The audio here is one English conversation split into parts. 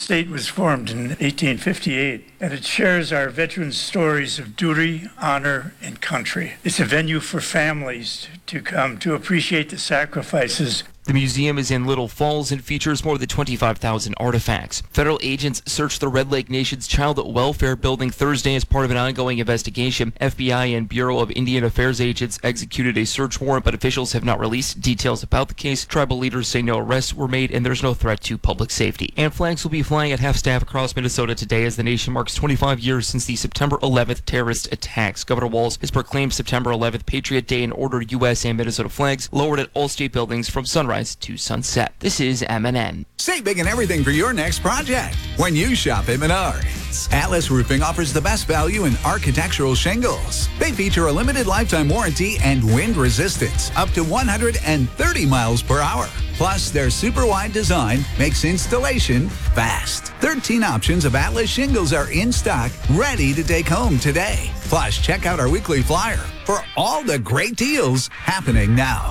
state was formed in 1858, and it shares our veterans' stories of duty, honor, and country. It's a venue for families to come to appreciate the sacrifices. The museum is in Little Falls and features more than 25,000 artifacts. Federal agents searched the Red Lake Nation's Child Welfare Building Thursday as part of an ongoing investigation. FBI and Bureau of Indian Affairs agents executed a search warrant, but officials have not released details about the case. Tribal leaders say no arrests were made and there's no threat to public safety. And flags will be flying at half-staff across Minnesota today as the nation marks 25 years since the September 11th terrorist attacks. Governor Walz has proclaimed September 11th Patriot Day and ordered U.S. and Minnesota flags lowered at all state buildings from sunrise to sunset. This is MNN. Save big and everything for your next project when you shop at Menards. Atlas Roofing offers the best value in architectural shingles. They feature a limited lifetime warranty and wind resistance up to 130 miles per hour. Plus, their super wide design makes installation fast. 13 options of Atlas shingles are in stock, ready to take home today. Plus, check out our weekly flyer for all the great deals happening now.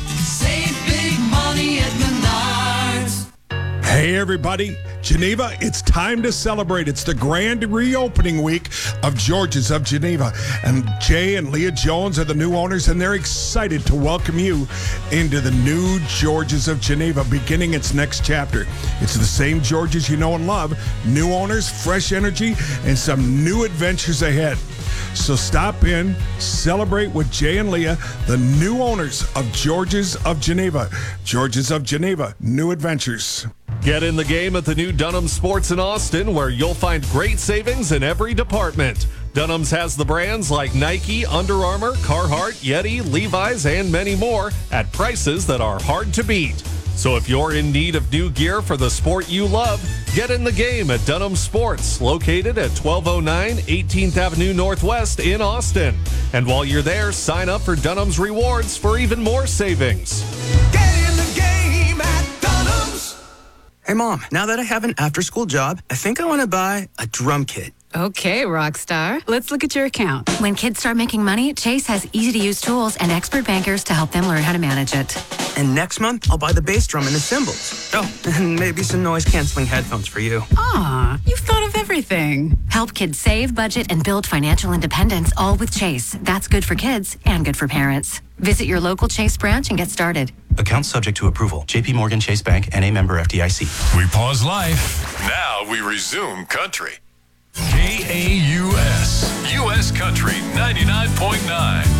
Save big money at Menards. Hey everybody, Geneva, it's time to celebrate. It's the grand reopening week of George's of Geneva. And Jay and Leah Jones are the new owners, and they're excited to welcome you into the new George's of Geneva, beginning its next chapter. It's the same George's you know and love, new owners, fresh energy, and some new adventures ahead. So stop in, celebrate with Jay and Leah, the new owners of George's of Geneva. George's of Geneva, new adventures. Get in the game at the new Dunham's Sports in Austin, where you'll find great savings in every department. Dunham's has the brands like Nike, Under Armour, Carhartt, Yeti, Levi's, and many more at prices that are hard to beat. So if you're in need of new gear for the sport you love, get in the game at Dunham Sports, located at 1209 18th Avenue Northwest in Austin. And while you're there, sign up for Dunham's Rewards for even more savings. Get in the game at Dunham's. Hey, Mom, now that I have an after-school job, I think I want to buy a drum kit. Okay, Rockstar. Let's look at your account. When kids start making money, Chase has easy-to-use tools and expert bankers to help them learn how to manage it. And next month, I'll buy the bass drum and the cymbals. Oh, and maybe some noise-canceling headphones for you. Aw, you've thought of everything. Help kids save, budget, and build financial independence, all with Chase. That's good for kids and good for parents. Visit your local Chase branch and get started. Account subject to approval. JP Morgan Chase Bank, N.A. member FDIC. We pause life. Now we resume country. KAUS. U.S. Country 99.9.